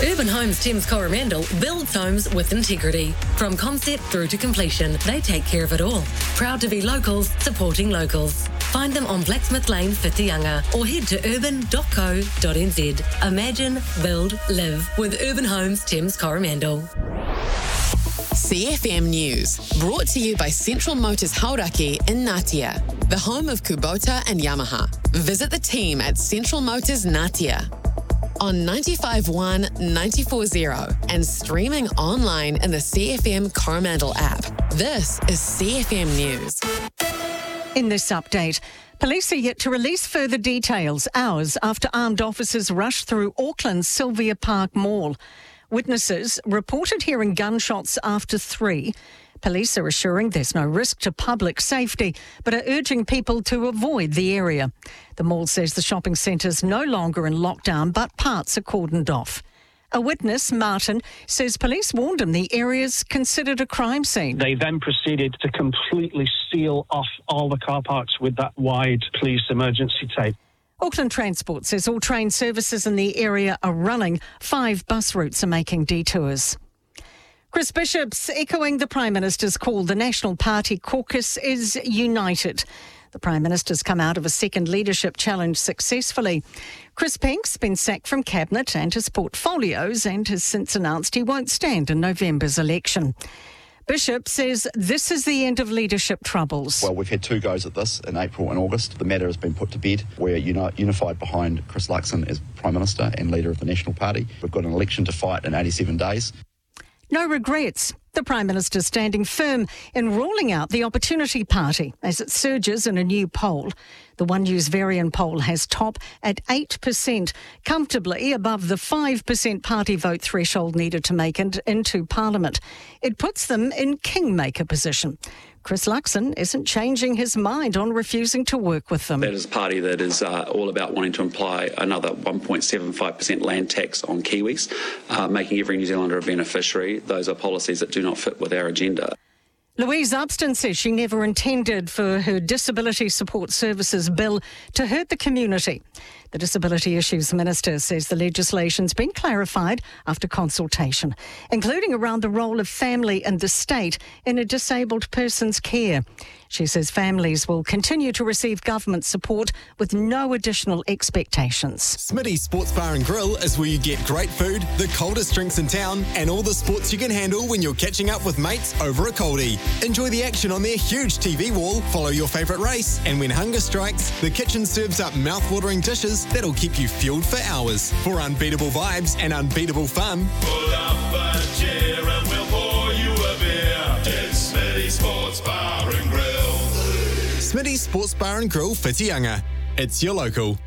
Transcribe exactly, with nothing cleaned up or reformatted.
Urban Homes Thames Coromandel builds homes with integrity. From concept through to completion, they take care of it all. Proud to be locals, supporting locals. Find them on Blacksmith Lane, Whitianga, or head to urban dot co dot n z. Imagine, build, live with Urban Homes Thames Coromandel. C F M News, brought to you by Central Motors Hauraki in Ngatea, the home of Kubota and Yamaha. Visit the team at Central Motors Ngatea. On ninety-five point one, ninety-four point zero and streaming online in the C F M Coromandel app. This is C F M News. In this update, police are yet to release further details hours after armed officers rushed through Auckland's Sylvia Park Mall. Witnesses reported hearing gunshots after three. Police are assuring there's no risk to public safety, but are urging people to avoid the area. The mall says the shopping centre's no longer in lockdown, but parts are cordoned off. A witness, Martin, says police warned him the area's considered a crime scene. They then proceeded to completely seal off all the car parks with that wide police emergency tape. Auckland Transport says all train services in the area are running. Five bus routes are making detours. Chris Bishop's echoing the Prime Minister's call. The National Party caucus is united. The Prime Minister's come out of a second leadership challenge successfully. Chris Pink's been sacked from Cabinet and his portfolios and has since announced he won't stand in November's election. Bishop says this is the end of leadership troubles. Well, we've had two goes at this in April and August. The matter has been put to bed. We're uni- unified behind Chris Luxon as Prime Minister and leader of the National Party. We've got an election to fight in eighty-seven days. No regrets. The Prime Minister standing firm in ruling out the Opportunity Party as it surges in a new poll. The One News Varian poll has top at eight percent, comfortably above the five percent party vote threshold needed to make it into Parliament. It puts them in kingmaker position. Chris Luxon isn't changing his mind on refusing to work with them. That is a party that is uh, all about wanting to imply another one point seven five percent land tax on Kiwis, uh, making every New Zealander a beneficiary. Those are policies that do not fit with our agenda. Louise Upston says she never intended for her Disability Support Services bill to hurt the community. The Disability Issues Minister says the legislation's been clarified after consultation, including around the role of family and the state in a disabled person's care. She says families will continue to receive government support with no additional expectations. Smitty's Sports Bar and Grill is where you get great food, the coldest drinks in town, and all the sports you can handle when you're catching up with mates over a coldie. Enjoy the action on their huge T V wall, follow your favourite race, and when hunger strikes, the kitchen serves up mouth-watering dishes that'll keep you fueled for hours. For unbeatable vibes and unbeatable fun, pull up a chair and we'll pour you a beer. It's Smitty's Sports Bar and Grill. Smitty's Sports Bar and Grill, Whitianga. It's your local.